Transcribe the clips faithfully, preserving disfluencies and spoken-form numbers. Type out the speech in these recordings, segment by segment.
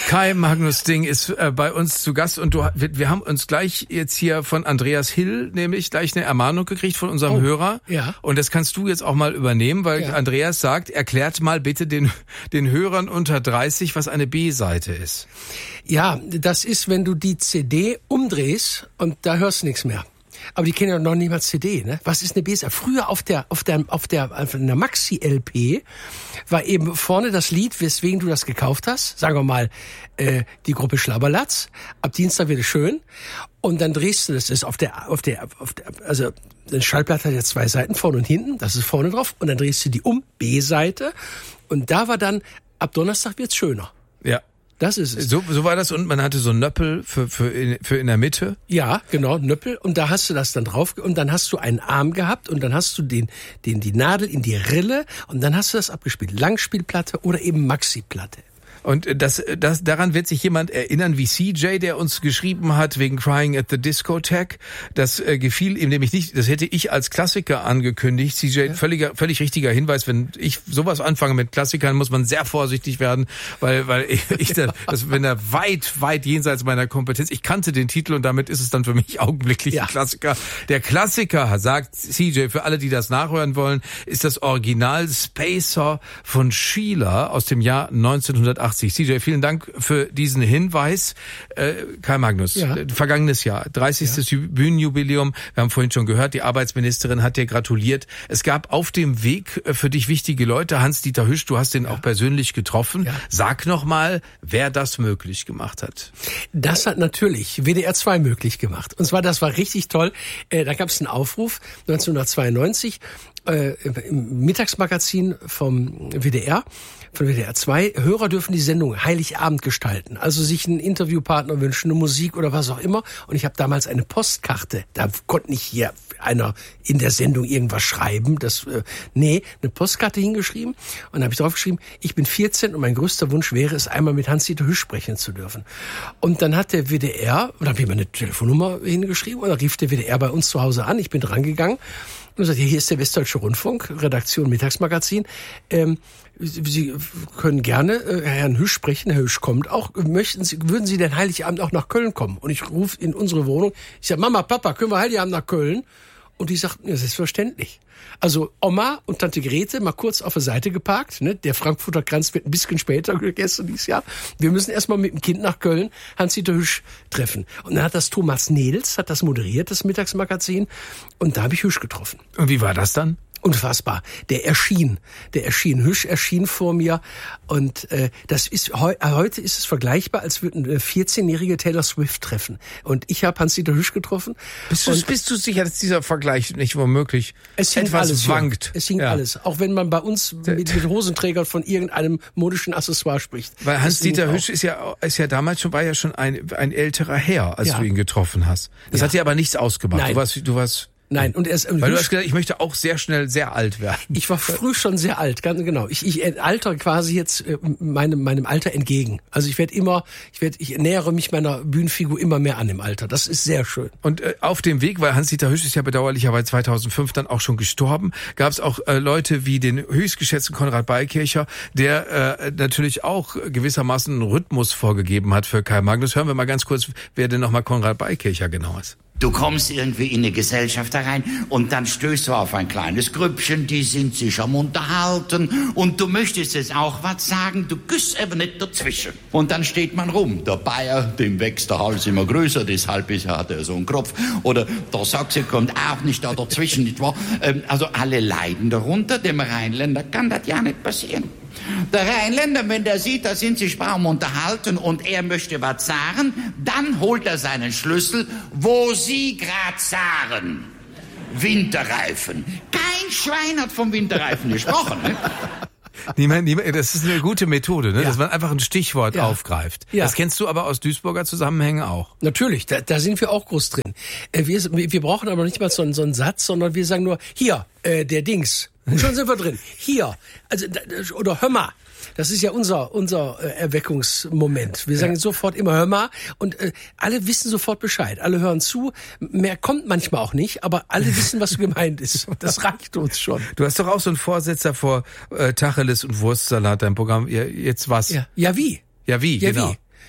Kai Magnus Ding ist äh, bei uns zu Gast und du, wir, wir haben uns gleich jetzt hier von Andreas Hill nämlich gleich eine Ermahnung gekriegt von unserem oh, Hörer. Ja. Und das kannst du jetzt auch mal übernehmen, weil ja. Andreas sagt, erklärt mal bitte den, den Hörern unter dreißig, was eine B-Seite ist. Ja, das ist, wenn du die C D umdrehst und da hörst du nichts mehr. Aber die kennen ja noch nicht mal C D, ne? Was ist eine B-Seite? Früher auf der, auf der, auf der, auf einer Maxi-L P war eben vorne das Lied, weswegen du das gekauft hast. Sagen wir mal, äh, die Gruppe Schlabberlatz. Ab Dienstag wird es schön. Und dann drehst du das, das ist auf der, auf der, auf der, also, eine Schallplatte hat ja zwei Seiten, vorne und hinten. Das ist vorne drauf. Und dann drehst du die um, B-Seite. Und da war dann, ab Donnerstag wird's schöner. Ja. Das ist es. So, so war das und man hatte so einen Nöppel für, für, in, für in der Mitte. Ja, genau, Nöppel. Und da hast du das dann drauf und dann hast du einen Arm gehabt und dann hast du den, den, die Nadel in die Rille und dann hast du das abgespielt. Langspielplatte oder eben Maxi-Platte. Und das, das, daran wird sich jemand erinnern wie C J, der uns geschrieben hat wegen Crying at the Discotheque. Das äh, gefiel ihm nämlich nicht. Das hätte ich als Klassiker angekündigt. C J, ja. völliger, völlig richtiger Hinweis. Wenn ich sowas anfange mit Klassikern, muss man sehr vorsichtig werden, weil, weil ich, ich da, das, wenn er weit, weit jenseits meiner Kompetenz. Ich kannte den Titel und damit ist es dann für mich augenblicklich ja. ein Klassiker. Der Klassiker, sagt C J, für alle, die das nachhören wollen, ist das Original Spacer von Sheila aus dem Jahr neunzehnhundertachtzig. C J, vielen Dank für diesen Hinweis. Äh, Kai Magnus, ja. vergangenes Jahr, dreißigstes Ja. Bühnenjubiläum. Wir haben vorhin schon gehört, die Arbeitsministerin hat dir gratuliert. Es gab auf dem Weg für dich wichtige Leute. Hans-Dieter Hüsch, du hast den ja. auch persönlich getroffen. Ja. Sag noch mal, wer das möglich gemacht hat. Das hat natürlich W D R zwei möglich gemacht. Und zwar, das war richtig toll. Äh, da gab es einen Aufruf neunzehnhundertzweiundneunzig äh, im Mittagsmagazin vom W D R. Von W D R zwei. Hörer dürfen die Sendung Heiligabend gestalten. Also sich einen Interviewpartner wünschen, eine Musik oder was auch immer. Und ich habe damals eine Postkarte. Da konnte nicht hier einer in der Sendung irgendwas schreiben. Das, äh, nee, eine Postkarte hingeschrieben. Und da habe ich drauf geschrieben, ich bin vierzehn und mein größter Wunsch wäre es, einmal mit Hans-Dieter Hüsch sprechen zu dürfen. Und dann hat der W D R, und da habe ich meine Telefonnummer hingeschrieben, und dann rief der W D R bei uns zu Hause an. Ich bin dran gegangen und sagte, hier ist der Westdeutsche Rundfunk, Redaktion Mittagsmagazin. Ähm, Sie können gerne äh, Herrn Hüsch sprechen. Herr Hüsch kommt auch. Möchten Sie, würden Sie denn Heiligabend auch nach Köln kommen? Und ich rufe in unsere Wohnung. Ich sage, Mama, Papa, können wir Heiligabend nach Köln? Und die sagten, ja, selbstverständlich. Also Oma und Tante Grete mal kurz auf der Seite geparkt. Ne? Der Frankfurter Kranz wird ein bisschen später gegessen dieses Jahr. Wir müssen erstmal mit dem Kind nach Köln Hans-Dieter Hüsch treffen. Und dann hat das Thomas Nels, hat das moderiert, das Mittagsmagazin. Und da habe ich Hüsch getroffen. Und wie war das dann? Unfassbar. Der erschien. Der erschien. Hüsch erschien vor mir. Und äh, das ist heu, heute ist es vergleichbar, als würden eine vierzehnjährige Taylor Swift treffen. Und ich habe Hans-Dieter Hüsch getroffen. Bist du, bist du sicher, dass dieser Vergleich nicht womöglich es etwas alles wankt? Ja. Es hing ja. alles. Auch wenn man bei uns mit, mit Hosenträgern von irgendeinem modischen Accessoire spricht. Weil Hans-Dieter Hüsch ist ja, ist ja damals schon, war ja schon ein, ein älterer Herr, als ja. du ihn getroffen hast. Das ja. hat dir aber nichts ausgemacht. Nein. Du warst, du warst Nein, und er ist, weil du hast gesagt, ich möchte auch sehr schnell sehr alt werden. Ich war früh schon sehr alt, ganz genau. Ich, ich alter quasi jetzt äh, meinem meinem Alter entgegen. Also ich werde immer, ich werde, ich nähere mich meiner Bühnenfigur immer mehr an im Alter. Das ist sehr schön. Und äh, auf dem Weg, weil Hans-Dieter Hüsch ist ja bedauerlicherweise zweitausendfünf dann auch schon gestorben, gab es auch äh, Leute wie den höchst geschätzten Konrad Beikircher, der äh, natürlich auch gewissermaßen einen Rhythmus vorgegeben hat für Kai Magnus. Hören wir mal ganz kurz, wer denn nochmal Konrad Beikircher genau ist. Du kommst irgendwie in eine Gesellschaft herein und dann stößt du auf ein kleines Grüppchen, die sind sich am Unterhalten und du möchtest jetzt auch was sagen, du küsst aber nicht dazwischen. Und dann steht man rum, der Bayer, dem wächst der Hals immer größer, deshalb hat er so einen Kropf. Oder der Sachse kommt auch nicht da dazwischen, nicht wahr? Also alle leiden darunter, dem Rheinländer kann das ja nicht passieren. Der Rheinländer, wenn der sieht, da sind sich Baum unterhalten und er möchte was sagen, dann holt er seinen Schlüssel, wo Sie grad sagen. Winterreifen. Kein Schwein hat vom Winterreifen gesprochen. Ne? Niemand, niemand, das ist eine gute Methode, ne? Ja. Dass man einfach ein Stichwort ja. aufgreift. Ja. Das kennst du aber aus Duisburger Zusammenhängen auch. Natürlich, da, da sind wir auch groß drin. Äh, wir, wir brauchen aber nicht mal so, so einen Satz, sondern wir sagen nur, hier, äh, der Dings. Und schon sind wir drin. Hier. Also, oder hör mal. Das ist ja unser unser äh, Erweckungsmoment. Wir sagen ja. sofort immer hör mal und äh, alle wissen sofort Bescheid. Alle hören zu. Mehr kommt manchmal auch nicht, aber alle wissen, was gemeint ist. Das reicht uns schon. Du hast doch auch so einen Vorsetzer vor äh, Tacheles und Wurstsalat, dein Programm. Ja, jetzt was? Ja, ja wie? Ja wie, ja, genau. Wie?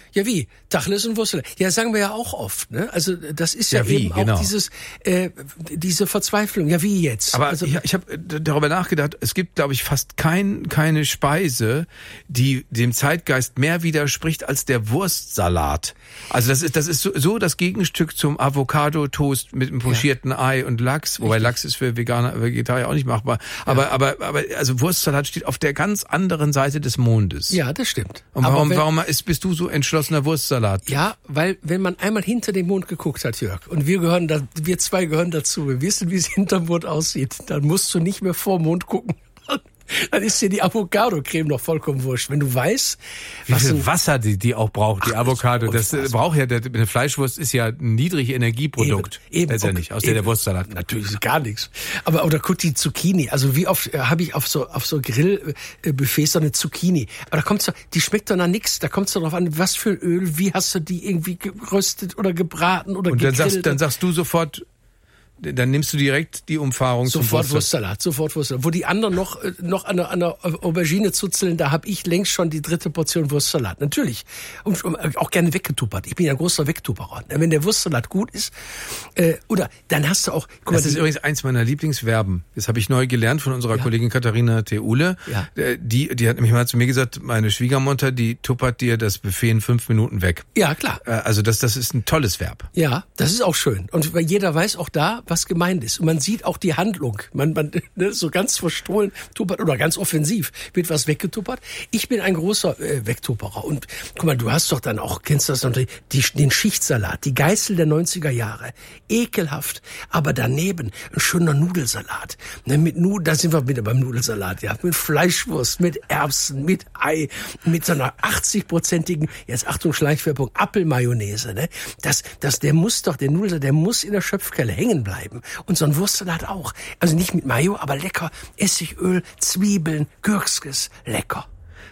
Ja, wie? Tacheles und Wurstsalat. Ja, sagen wir ja auch oft, ne? Also das ist ja, Ja, wie, eben auch genau. dieses, äh, diese Verzweiflung. Ja, wie jetzt? Aber also, ich, ich habe darüber nachgedacht, es gibt, glaube ich, fast kein, keine Speise, die dem Zeitgeist mehr widerspricht als der Wurstsalat. Also das ist das ist so, so das Gegenstück zum Avocado-Toast mit einem pochierten ja. Ei und Lachs, wobei Richtig. Lachs ist für Veganer, Vegetarier auch nicht machbar. Aber, ja. aber, aber also Wurstsalat steht auf der ganz anderen Seite des Mondes. Ja, das stimmt. Und warum, wenn, warum ist, bist du so entschlossener Wurstsalat? Ja, weil wenn man einmal hinter den Mond geguckt hat, Jörg, und wir gehören da, wir zwei gehören dazu, wir wissen, wie es hinterm Mond aussieht, dann musst du nicht mehr vor den Mond gucken. Dann ist dir die Avocado-Creme noch vollkommen wurscht. Wenn du weißt, wie was viel ein, Wasser die, die auch braucht, die Ach, Avocado. Das, das braucht ja, der, eine Fleischwurst ist ja ein niedriges Energieprodukt. Eben, eben, letztendlich, okay, aus der der Wurstsalat. Natürlich ist gar nichts. Aber, oder guck die Zucchini. Also wie oft äh, habe ich auf so, auf so Grillbuffets so eine Zucchini. Aber da kommt's doch, die schmeckt doch nach nix. Da kommt's doch drauf an, was für ein Öl, wie hast du die irgendwie geröstet oder gebraten oder Und dann gegrillt. sagst, dann sagst du sofort, dann nimmst du direkt die Umfahrung sofort zum Wurstsalat. Wurstsalat, sofort Wurstsalat. Wo die anderen noch noch an der, an der Aubergine zuzeln, da habe ich längst schon die dritte Portion Wurstsalat. Natürlich. Und auch gerne weggetuppert. Ich bin ja ein großer Wegtupperer. Wenn der Wurstsalat gut ist, äh, oder dann hast du auch... Guck das mal, ist die, übrigens eins meiner Lieblingsverben. Das habe ich neu gelernt von unserer ja. Kollegin Katharina Theule. Ja. Die, die hat nämlich mal zu mir gesagt, meine Schwiegermutter, die tuppert dir das Buffet in fünf Minuten weg. Ja, klar. Also das, das ist ein tolles Verb. Ja, das ist auch schön. Und jeder weiß auch da, was gemeint ist. Und man sieht auch die Handlung. Man, man ne, so ganz verstohlen tuppert oder ganz offensiv wird was weggetuppert. Ich bin ein großer äh, Wegtupperer. Und guck mal, du hast doch dann auch, kennst du das noch, die, den Schichtsalat, die Geißel der neunziger Jahre. Ekelhaft. Aber daneben ein schöner Nudelsalat. Ne, mit Nu, da sind wir wieder beim Nudelsalat, ja. Mit Fleischwurst, mit Erbsen, mit Ei, mit so einer achtzig-prozentigen, jetzt Achtung, Schleichwerbung, Apfelmayonnaise, ne. Das, das, der muss doch, der Nudelsalat, der muss in der Schöpfkelle hängen bleiben. Und so ein Wurstsalat auch. Also nicht mit Mayo, aber lecker. Essigöl, Zwiebeln, Gürkskes, lecker.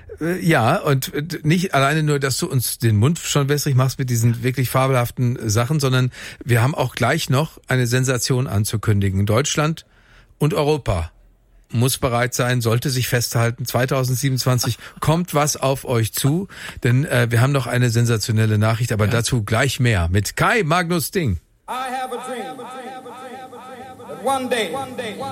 Ja, und nicht alleine nur, dass du uns den Mund schon wässrig machst mit diesen wirklich fabelhaften Sachen, sondern wir haben auch gleich noch eine Sensation anzukündigen. Deutschland und Europa muss bereit sein, sollte sich festhalten. zwanzig siebenundzwanzig kommt was auf euch zu, denn äh, wir haben noch eine sensationelle Nachricht, aber ja. dazu gleich mehr mit Kai Magnus Ding. I have a dream that one day